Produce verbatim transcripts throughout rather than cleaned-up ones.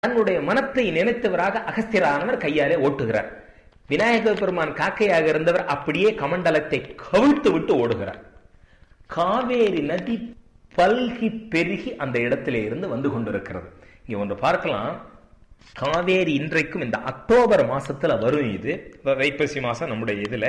தன்னுடைய மனத்தை நினைத்தவராக அகஸ்தியரானவர் கையாலே ஓட்டுகிறார். விநாயக பெருமான் காக்கையாக இருந்தவர் அப்படியே கமண்டலத்தை கவிழ்த்து விட்டு ஓடுகிறார். காவேரி நதி பல்கி பெருகி அந்த இடத்திலே இருந்து வந்து கொண்டிருக்கிறது. இங்க ஒன்று பார்க்கலாம். காவேரி இன்றைக்கும் இந்த அக்டோபர் மாசத்துல வரும். இது வைப்பசி மாசம் நம்முடைய இதுல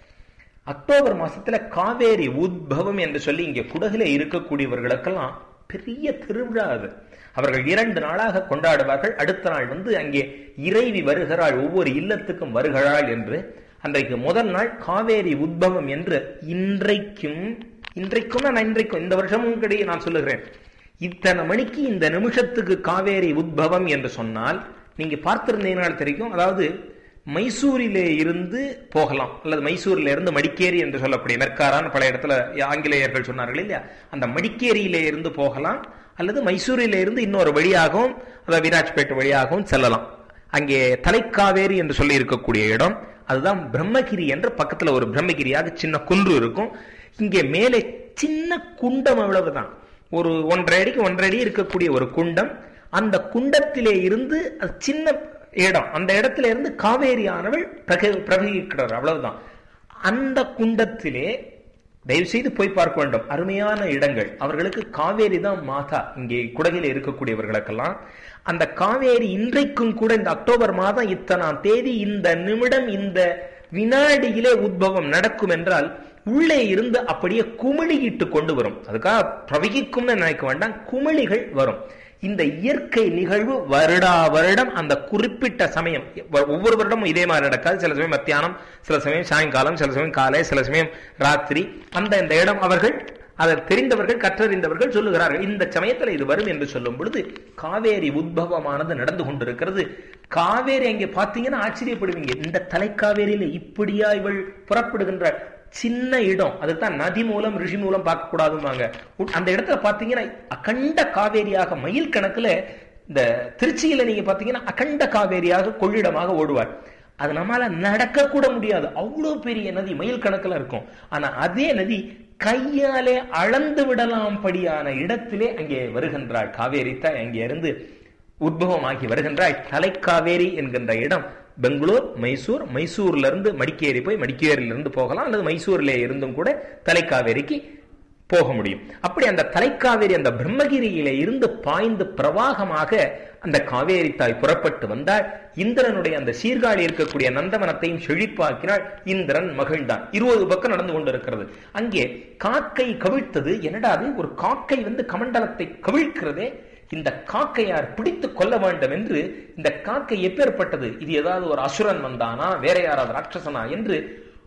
அக்டோபர் மாசத்துல காவேரி உத்பவம் என்று சொல்லி இங்க குடகில இருக்கக்கூடியவர்களுக்கெல்லாம் பெரிய திருவிழா அது. அவர்கள் இரண்டு நாளாக கொண்டாடுவார்கள். அடுத்த நாள் வந்து அங்கே இறைவி வருகிறாள், ஒவ்வொரு இல்லத்துக்கும் வருகிறாள் என்று. அன்றைக்கு முதல் நாள் காவேரி உத்பவம் என்று இன்றைக்கும் இன்றைக்கும் நான் இன்றைக்கும் இந்த வருஷமும் கிடையாது நான் சொல்லுகிறேன். இத்தனை மணிக்கு இந்த நிமிஷத்துக்கு காவேரி உத்பவம் என்று சொன்னால் நீங்க பார்த்திருந்தீங்கனால் தெரியும். அதாவது மைசூரிலே இருந்து போகலாம், அல்லது மைசூரில இருந்து மடிக்கேரி என்று சொல்லக்கூடிய மெர்காரான் பல இடத்துல ஆங்கிலேயர்கள் சொன்னார்கள் இல்லையா, அந்த மடிக்கேரியிலே இருந்து போகலாம், அல்லது மைசூரில இருந்து இன்னொரு வழியாகவும் அதாவது விராஜ்பேட்டை வழியாகவும் செல்லலாம். அங்கே தலைக்காவேரி என்று சொல்லி இருக்கக்கூடிய இடம் அதுதான் பிரம்மகிரி என்ற பக்கத்துல ஒரு பிரம்மகிரியாக சின்ன குன்று இருக்கும். இங்கே மேலே சின்ன குண்டம், அவ்வளவுதான், ஒரு ஒன்றரை அடிக்கு ஒன்றரை அடி இருக்கக்கூடிய ஒரு குண்டம். அந்த குண்டத்திலே இருந்து சின்ன இடம், அந்த இடத்துல இருந்து காவேரி ஆனவள் பிரவகிக்கிறார், அவ்வளவுதான். அந்த குண்டத்திலே தயவு செய்து போய் பார்க்க வேண்டும். அருமையான இடங்கள். அவர்களுக்கு காவேரி தான் மாதா. இங்கே குடகில இருக்கக்கூடியவர்களுக்கெல்லாம் அந்த காவேரி இன்றைக்கும் கூட இந்த அக்டோபர் மாதம் இத்தனாம் தேதி இந்த நிமிடம் இந்த வினாடியிலே உத்பவம் நடக்கும் என்றால் உள்ளே இருந்து அப்படியே குமிழிட்டு கொண்டு வரும். அதுக்காக பிரவகிக்கும்னு நினைக்க வேண்டாம், குமிழிகள் வரும். இந்த இயற்கை நிகழ்வு வருடா வருடம் அந்த குறிப்பிட்ட சமயம், ஒவ்வொரு வருடமும் இதே மாதிரி நடக்காது. சில சமயம் மத்தியானம், சில சமயம் சாயங்காலம், சில சமயம் காலை, சில சமயம் ராத்திரி. அந்த இந்த இடம் அவர்கள் அதை தெரிந்தவர்கள் கற்றறிந்தவர்கள் சொல்லுகிறார்கள். இந்த சமயத்தில் இது வரும் என்று சொல்லும் பொழுது காவேரி உத்பவமானது நடந்து கொண்டிருக்கிறது. காவேரி அங்கே பார்த்தீங்கன்னா ஆச்சரியப்படுவீங்க. இந்த தலைக்காவேரியில இப்படியா இவள் புறப்படுகின்றாள்? சின்ன இடம், அதுதான் நதி மூலம் ரிஷி மூலம் பார்க்க கூடாதுவாங்க. அந்த இடத்துல பாத்தீங்கன்னா அகண்ட காவேரியாக மைல் கணக்குல, இந்த திருச்சியில நீங்க பாத்தீங்கன்னா அகண்ட காவேரியாக கொள்ளிடமாக ஓடுவார். அது நம்மளால நடக்க கூட முடியாது, அவ்வளவு பெரிய நதி மைல் கணக்குல இருக்கும். ஆனா அதே நதி கையாலே அளந்து விடலாம் படியான இடத்திலே அங்கே வருகின்றாள் காவேரி தான். அங்கே இருந்து உத்பவமாகி வருகின்றாள். தலைக்காவேரி என்கின்ற இடம் பெங்களூர், மைசூர், மைசூர்ல இருந்து மடிக்கேரி போய் மடிக்கேரியில இருந்து போகலாம், அல்லது மைசூர்ல இருந்தும் கூட தலைக்காவேரிக்கு போக முடியும். அப்படி அந்த தலைக்காவேரி அந்த பிரம்மகிரியில இருந்து பாய்ந்து பிரவாகமாக அந்த காவேரி தாய் புறப்பட்டு வந்தாள். இந்திரனுடைய அந்த சீர்காழி இருக்கக்கூடிய நந்தவனத்தையும் செழிப்பாக்கினாள். இந்திரன் மகிழ்ந்தான். இருபது பக்கம் நடந்து கொண்டிருக்கிறது. அங்கே காக்கை கவிழ்த்தது. என்னடா அது, ஒரு காக்கை வந்து கமண்டலத்தை கவிழ்க்கிறதே, இந்த காக்கையார் பிடித்து கொள்ள வேண்டும் என்று. இந்த காக்கை எப்பேற்பட்டது, இது ஏதாவது ஒரு அசுரன் வந்தானா, வேற யாராவது ராட்சசனா என்று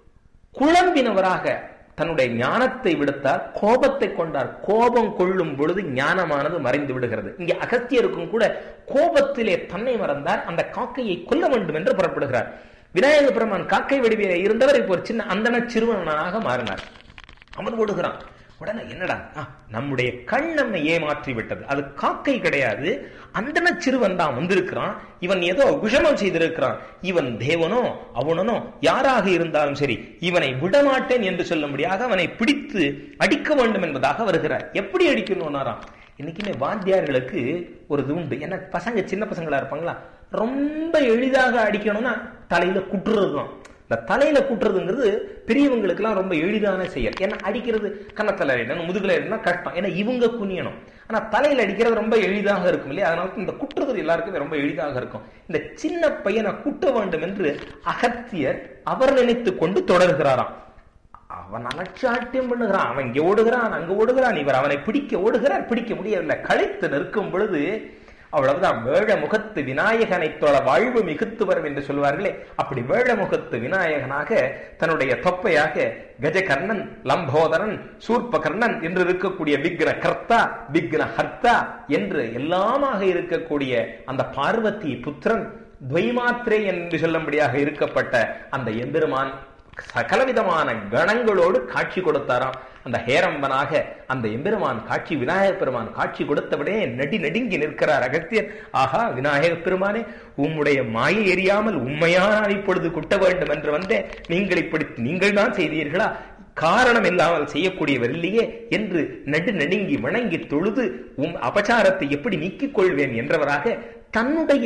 குழம்பினவராக தன்னுடைய ஞானத்தை விடுத்தார், கோபத்தை கொண்டார். கோபம் கொள்ளும் பொழுது ஞானமானது மறைந்து விடுகிறது. இங்கே அகஸ்தியருக்கும் கூட கோபத்திலே தன்னை மறந்தார். அந்த காக்கையை கொல்ல வேண்டும் என்று புறப்படுகிறார். விநாயக பெருமான் காக்கை வடிவிலே இருந்தவர் இப்போ ஒரு சின்ன அந்தன சிறுவனாக மாறினார். அவன் ஓடுகிறான். உடனே என்னடா, நம்முடைய கண் நம்மை ஏமாற்றி விட்டது, அது காக்கை கிடையாது, அந்தன சிறுவன் தான் வந்திருக்கிறான், இவன் ஏதோ விஷமம் செய்திருக்கிறான், இவன் தேவனோ அவனோ யாராக இருந்தாலும் சரி இவனை விடமாட்டேன் என்று சொல்லும்படியாக அவனை பிடித்து அடிக்க வேண்டும் என்பதாக வருகிறார். எப்படி அடிக்கணும்னாராம், இன்னைக்குமே வாத்தியார்களுக்கு ஒரு இது உண்டு. ஏன்னா பசங்க சின்ன பசங்களா இருப்பாங்களா, ரொம்ப எளிதாக அடிக்கணும்னா தலையில குட்டுறது தான். இந்த தலையில குட்டுறதுங்கிறது பெரியவங்களுக்கு எல்லாம் ரொம்ப எளிதான செயல். ஏன்னா அடிக்கிறது கன்னத்துல முதுகுல இருந்தா கஷ்டம், ஏன்னா இவங்க குனியணும். ஆனா தலையில அடிக்கிறது ரொம்ப எளிதாக இருக்கும் இல்லையா, அதனால இந்த குட்டுறது எல்லாருக்குமே ரொம்ப எளிதாக இருக்கும். இந்த சின்ன பையனை குட்ட வேண்டும் என்று அகத்தியர் அவர் நினைத்து கொண்டு தொடர்கிறாராம். அவன் அலட்சாட்டியம் பண்ணுகிறான், அவன் இங்க ஓடுகிறான் அங்க ஓடுகிறான், இவர் அவனை பிடிக்க ஓடுகிறார், பிடிக்க முடியவில்லை. களைத்து நிற்கும் பொழுது அவ்வளவுதான், வேழ முகத்து விநாயகனை தொழ வாழ்வு மிகுத்து வரும் என்று சொல்வார்களே, அப்படி வேழ முகத்து விநாயகனாக தன்னுடைய தொப்பையாக கஜகர்ணன், லம்போதரன், சூர்பகர்ணன் என்று இருக்கக்கூடிய விக்ன கர்த்தா விக்ன ஹர்த்தா என்று எல்லாமாக இருக்கக்கூடிய அந்த பார்வதி புத்திரன் துவைமாத்திரே என்று சொல்லும்படியாக இருக்கப்பட்ட அந்த எம்பெருமான் சகலவிதமான கணங்களோடு காட்சி கொடுத்தாராம். அந்த ஹேரம்பனாக அந்த எம்பெருமான் காட்சி, விநாயக பெருமான் காட்சி கொடுத்தபடே நடி நடுங்கி நிற்கிறார் அகத்தியர். ஆஹா விநாயக பெருமானே, உம்முடைய மாயை எரியாமல் உண்மையான இப்பொழுது குட்ட வேண்டும் என்று வந்தே, நீங்கள் இப்படி நீங்கள் தான் செய்தீர்களா? காரணம் இல்லாமல் செய்யக்கூடியவர் இல்லையே என்று நடு நடுங்கி வணங்கி தொழுது உம் அபச்சாரத்தை எப்படி நீக்கிக் கொள்வேன் என்றவராக தன்னுடைய